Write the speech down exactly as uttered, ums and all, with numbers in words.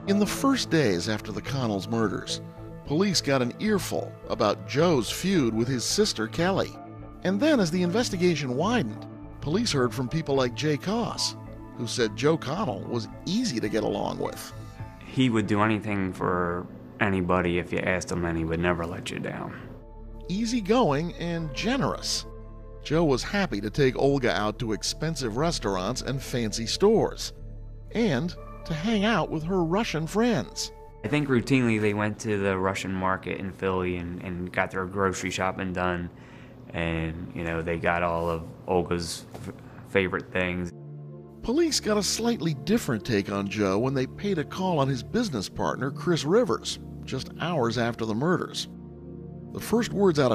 In the first days after the Connells murders, police got an earful about Joe's feud with his sister Kelly. And then as the investigation widened, police heard from people like Jay Koss, who said Joe Connell was easy to get along with. He would do anything for anybody if you asked him, and he would never let you down. Easygoing and generous. Joe was happy to take Olga out to expensive restaurants and fancy stores, and to hang out with her Russian friends. I think routinely they went to the Russian market in Philly and, and got their grocery shopping done, and, you know, they got all of Olga's f- favorite things. Police got a slightly different take on Joe when they paid a call on his business partner, Chris Rivers, just hours after the murders. The first words out of